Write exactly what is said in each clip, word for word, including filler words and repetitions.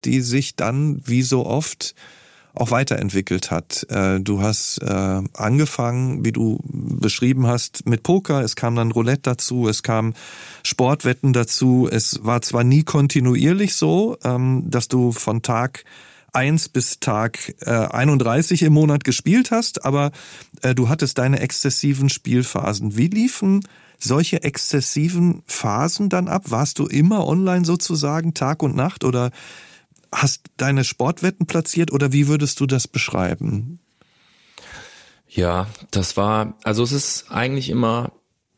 die sich dann, wie so oft, auch weiterentwickelt hat. Du hast äh, angefangen, wie du beschrieben hast, mit Poker, es kam dann Roulette dazu, es kam Sportwetten dazu. Es war zwar nie kontinuierlich so, ähm, dass du von Tag eins bis Tag äh, einunddreißig im Monat gespielt hast, aber äh, du hattest deine exzessiven Spielphasen. Wie liefen solche exzessiven Phasen dann ab? Warst du immer online sozusagen, Tag und Nacht, oder hast deine Sportwetten platziert, oder wie würdest du das beschreiben? Ja, das war, also es ist eigentlich immer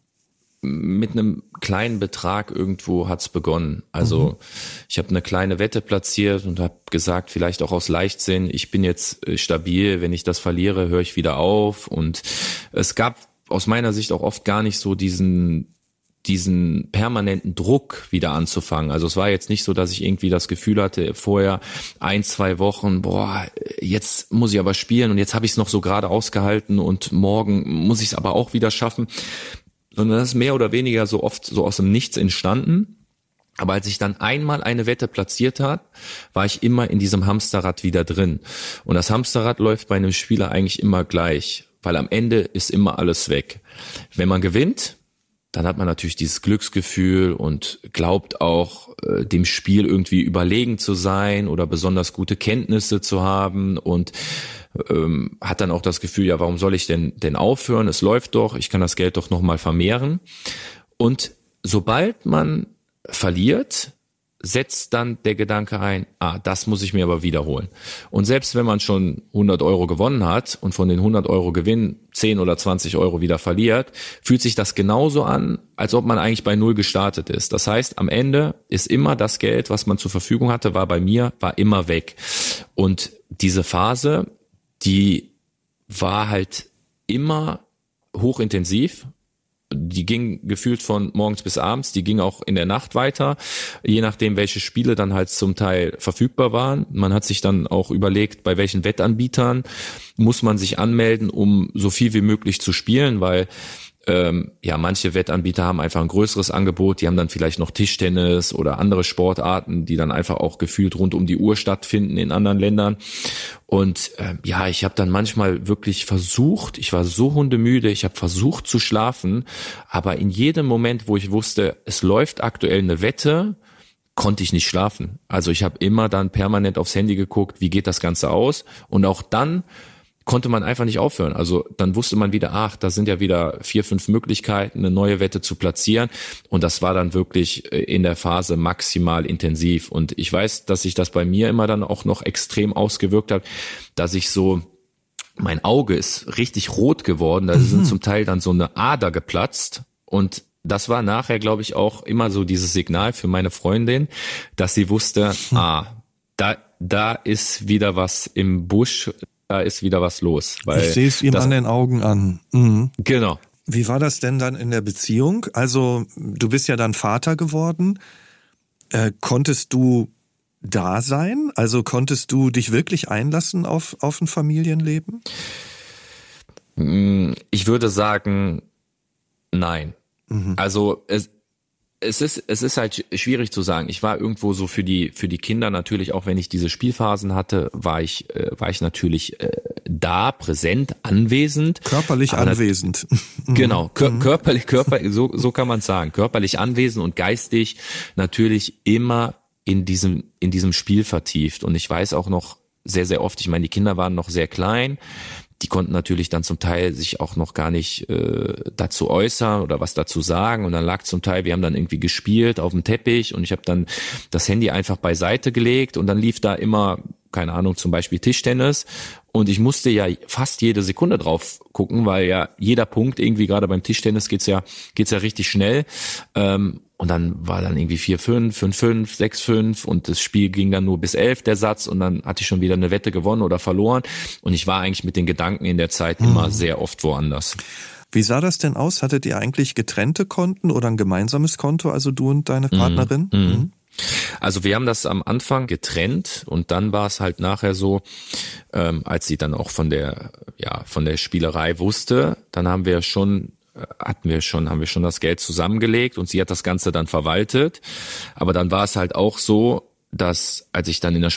mit einem kleinen Betrag irgendwo hat's begonnen. Also mhm. ich habe eine kleine Wette platziert und habe gesagt, vielleicht auch aus Leichtsinn, ich bin jetzt stabil, wenn ich das verliere, höre ich wieder auf. Und es gab aus meiner Sicht auch oft gar nicht so diesen diesen permanenten Druck wieder anzufangen. Also es war jetzt nicht so, dass ich irgendwie das Gefühl hatte, vorher ein, zwei Wochen, boah, jetzt muss ich aber spielen und jetzt habe ich es noch so gerade ausgehalten und morgen muss ich es aber auch wieder schaffen. Sondern das ist mehr oder weniger so oft so aus dem Nichts entstanden. Aber als ich dann einmal eine Wette platziert habe, war ich immer in diesem Hamsterrad wieder drin. Und das Hamsterrad läuft bei einem Spieler eigentlich immer gleich, weil am Ende ist immer alles weg. Wenn man gewinnt, dann hat man natürlich dieses Glücksgefühl und glaubt auch, äh, dem Spiel irgendwie überlegen zu sein oder besonders gute Kenntnisse zu haben und ähm, hat dann auch das Gefühl, ja, warum soll ich denn denn aufhören? Es läuft doch, ich kann das Geld doch nochmal vermehren. Und sobald man verliert, setzt dann der Gedanke ein, ah, das muss ich mir aber wiederholen. Und selbst wenn man schon hundert Euro gewonnen hat und von den hundert Euro Gewinn zehn oder zwanzig Euro wieder verliert, fühlt sich das genauso an, als ob man eigentlich bei Null gestartet ist. Das heißt, am Ende ist immer das Geld, was man zur Verfügung hatte, war bei mir, war immer weg. Und diese Phase, die war halt immer hochintensiv. Die ging gefühlt von morgens bis abends, die ging auch in der Nacht weiter, je nachdem, welche Spiele dann halt zum Teil verfügbar waren. Man hat sich dann auch überlegt, bei welchen Wettanbietern muss man sich anmelden, um so viel wie möglich zu spielen, weil ähm, ja, manche Wettanbieter haben einfach ein größeres Angebot, die haben dann vielleicht noch Tischtennis oder andere Sportarten, die dann einfach auch gefühlt rund um die Uhr stattfinden in anderen Ländern. Und äh, ja, ich habe dann manchmal wirklich versucht, ich war so hundemüde, ich habe versucht zu schlafen, aber in jedem Moment, wo ich wusste, es läuft aktuell eine Wette, konnte ich nicht schlafen. Also ich habe immer dann permanent aufs Handy geguckt, wie geht das Ganze aus? Und auch dann konnte man einfach nicht aufhören. Also dann wusste man wieder, ach, da sind ja wieder vier, fünf Möglichkeiten, eine neue Wette zu platzieren. Und das war dann wirklich in der Phase maximal intensiv. Und ich weiß, dass sich das bei mir immer dann auch noch extrem ausgewirkt hat, dass ich so, mein Auge ist richtig rot geworden. Da mhm. sind zum Teil dann so eine Ader geplatzt. Und das war nachher, glaube ich, auch immer so dieses Signal für meine Freundin, dass sie wusste, mhm. ah, da, da ist wieder was im Busch, da ist wieder was los. Weil ich sehe es ihm an den Augen an. Mhm. Genau. Wie war das denn dann in der Beziehung? Also du bist ja dann Vater geworden. Äh, konntest du da sein? Also konntest du dich wirklich einlassen auf, auf ein Familienleben? Ich würde sagen, nein. Mhm. Also es Es ist, es ist halt schwierig zu sagen. Ich war irgendwo so für die, für die Kinder natürlich, auch wenn ich diese Spielphasen hatte, war ich, äh, war ich natürlich äh, da, präsent, anwesend. Körperlich Aber anwesend. Genau, kör- körperlich, körperlich, so, so kann man sagen. Körperlich anwesend und geistig natürlich immer in diesem, in diesem Spiel vertieft. Und ich weiß auch noch sehr, sehr oft, ich meine, die Kinder waren noch sehr klein. Die konnten natürlich dann zum Teil sich auch noch gar nicht äh, dazu äußern oder was dazu sagen. Und dann lag zum Teil, wir haben dann irgendwie gespielt auf dem Teppich und ich habe dann das Handy einfach beiseite gelegt und dann lief da immer, keine Ahnung, zum Beispiel Tischtennis. Und ich musste ja fast jede Sekunde drauf gucken, weil ja jeder Punkt irgendwie, gerade beim Tischtennis geht's ja geht's ja richtig schnell. Ähm, und dann war dann irgendwie vier fünf, fünf fünf, sechs fünf und das Spiel ging dann nur bis elf, der Satz. Und dann hatte ich schon wieder eine Wette gewonnen oder verloren. Und ich war eigentlich mit den Gedanken in der Zeit immer mhm. sehr oft woanders. Wie sah das denn aus? Hattet ihr eigentlich getrennte Konten oder ein gemeinsames Konto, also du und deine Partnerin? Mhm. Mhm. Also wir haben das am Anfang getrennt und dann war es halt nachher so, ähm, als sie dann auch von der, ja, von der Spielerei wusste, dann haben wir schon, hatten wir schon, haben wir schon das Geld zusammengelegt und sie hat das Ganze dann verwaltet. Aber dann war es halt auch so, dass als ich dann in der